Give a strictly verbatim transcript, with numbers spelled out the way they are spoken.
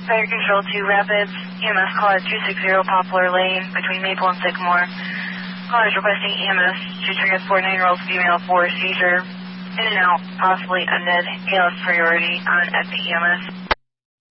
Fire Control two Rapids, E M S call at two sixty Poplar Lane between Maple and Sycamore. Caller is requesting E M S to transport nine-year-old female for seizure, in and out, possibly undead, A L S priority on at the E M S.